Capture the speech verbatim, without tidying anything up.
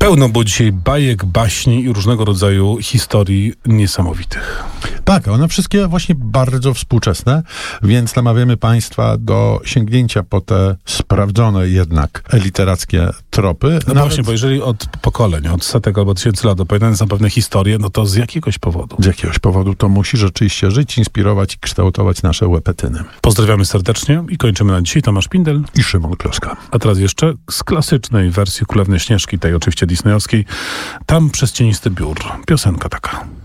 Pełno było dzisiaj bajek, baśni i różnego rodzaju historii niesamowitych. Tak, one wszystkie właśnie bardzo współczesne, więc namawiamy Państwa do sięgnięcia po te sprawdzone jednak literackie tropy. No Nawet... właśnie, bo jeżeli od pokoleń, od setek albo tysięcy lat opowiadane są pewne historie, no to z jakiegoś powodu. Z jakiegoś powodu to musi rzeczywiście żyć, inspirować i kształtować nasze łepetyny. Pozdrawiamy serdecznie i kończymy na dzisiaj. Tomasz Pindel I Szymon Kloska. A teraz jeszcze z klasycznej wersji Królewnej Śnieżki, tej oczywiście disneyowskiej, Tam przez cienisty biur. Piosenka taka.